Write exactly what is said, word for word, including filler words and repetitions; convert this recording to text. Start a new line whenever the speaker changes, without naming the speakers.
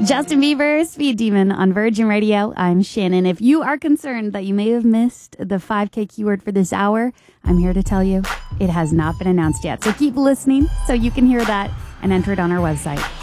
Justin Bieber, Speed Demon on Virgin Radio. I'm Shannon. If you are concerned that you may have missed the five K keyword for this hour, I'm here to tell you it has not been announced yet. So keep listening so you can hear that and enter it on our website.